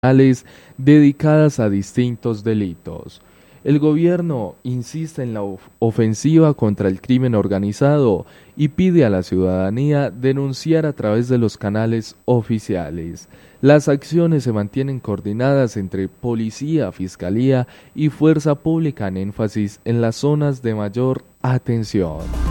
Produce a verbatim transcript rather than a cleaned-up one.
dedicadas a distintos delitos. El gobierno insiste en la of- ofensiva contra el crimen organizado y pide a la ciudadanía denunciar a través de los canales oficiales. Las acciones se mantienen coordinadas entre policía, fiscalía y fuerza pública en énfasis en las zonas de mayor atención.